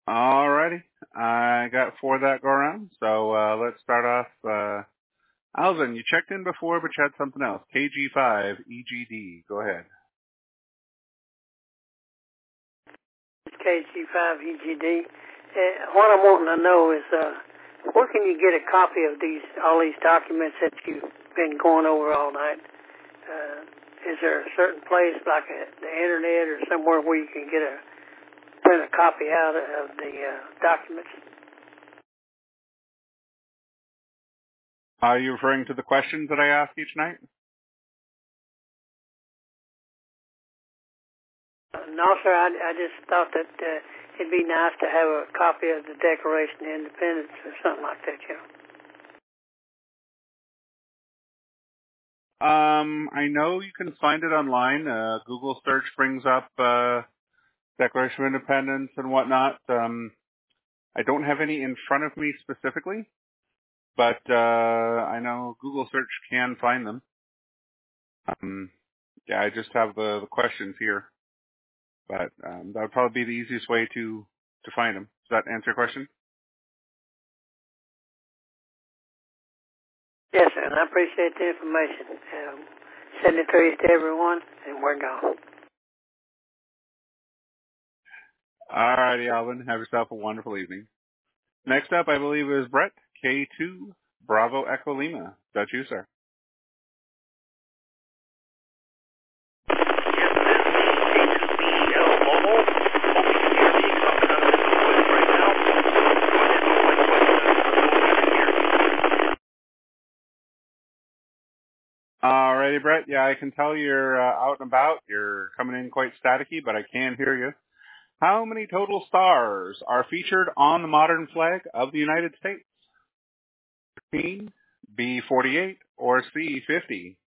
Alrighty. I got four that go around. So let's start off. Alvin, you checked in before, but you had something else. KG5 EGD. Go ahead. KG5 EGD. What I'm wanting to know is where can you get a copy of all these documents that you've been going over all night? Is there a certain place like the internet or somewhere where you can print a copy out of the documents? Are you referring to the questions that I ask each night? No, sir. I just thought that it'd be nice to have a copy of the Declaration of Independence or something like that, you know. I know you can find it online. Google search brings up Declaration of Independence and whatnot. I don't have any in front of me specifically, but I know Google search can find them. Yeah, I just have the questions here, but that would probably be the easiest way to find them. Does that answer your question? Yes, sir, and I appreciate the information. Send it to everyone, and we're gone. All righty, Alvin. Have yourself a wonderful evening. Next up, I believe, is Brett, K2, Bravo Echo Lima. Is that you, sir? Alrighty, Brett. Yeah, I can tell you're out and about. You're coming in quite staticky, but I can hear you. How many total stars are featured on the modern flag of the United States? 13, B 48, or C 50?